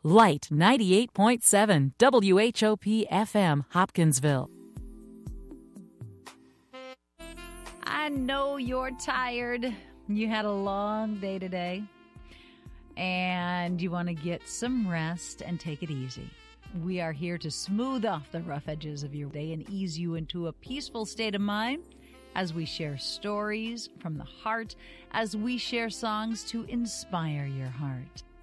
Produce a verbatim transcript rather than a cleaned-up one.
Light ninety-eight point seven W H O P F M, Hopkinsville. I know you're tired. You had a long day today, and you want to get some rest and take it easy. We are here to smooth off the rough edges of your day and ease you into a peaceful state of mind as we share stories from the heart, as we share songs to inspire your heart.